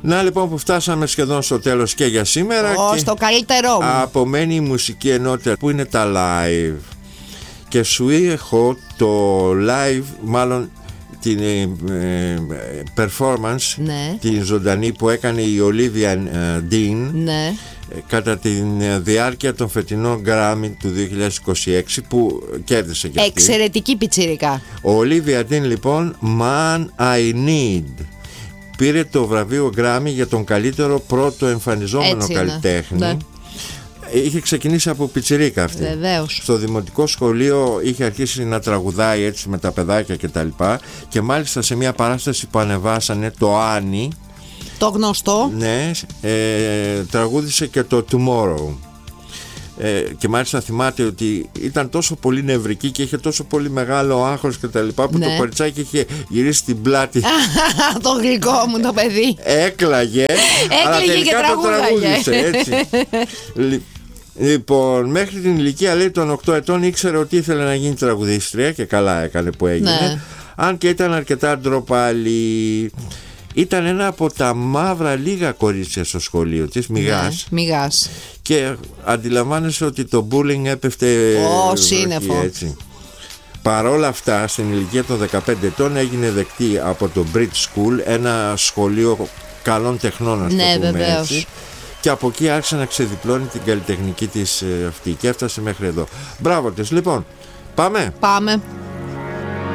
Να λοιπόν που φτάσαμε σχεδόν στο τέλος και για σήμερα. Και στο καλύτερό μου. απομένει η μουσική ενότητα που είναι τα live. Και σου έχω το live, μάλλον την performance, ναι, την ζωντανή που έκανε η Olivia Dean, ναι, κατά τη διάρκεια των φετινών Grammy του 2026 που κέρδισε και αυτή. Εξαιρετική πιτσιρικά. Ο Olivia Dean λοιπόν, Man I Need, πήρε το βραβείο Grammy για τον καλύτερο πρώτο εμφανιζόμενο καλλιτέχνη. Ναι. Είχε ξεκινήσει από πιτσιρίκα αυτή. Βεβαίως. Στο δημοτικό σχολείο είχε αρχίσει να τραγουδάει έτσι με τα παιδάκια κτλ. Και μάλιστα σε μια παράσταση που ανεβάσανε, το Άννη, το γνωστό, ναι, τραγούδισε και το Tomorrow. Και μάλιστα θυμάται ότι ήταν τόσο πολύ νευρική και είχε τόσο πολύ μεγάλο άγχος και τα λοιπά, που ναι, το κοριτσάκι είχε γυρίσει την πλάτη. Το γλυκό μου το παιδί. Έκλαγε, αλλά τελικά το τραγούδισε έτσι. Λοιπόν, μέχρι την ηλικία, λέει, των 8 ετών ήξερε ότι ήθελε να γίνει τραγουδίστρια, και καλά έκανε που έγινε, ναι, αν και ήταν αρκετά ντροπαλή. Ήταν ένα από τα μαύρα λίγα κορίτσια στο σχολείο της, Μιγάς. Ναι, Μιγάς. Και αντιλαμβάνεσαι ότι το bullying έπεφτε σύννεφο. Έτσι. Παρόλα αυτά, στην ηλικία των 15 ετών έγινε δεκτή από το Brit School, ένα σχολείο καλών τεχνών, να το πούμε έτσι. Και από εκεί άρχισε να ξεδιπλώνει την καλλιτεχνική της αυτή και έφτασε μέχρι εδώ. Μπράβο της. Λοιπόν, πάμε.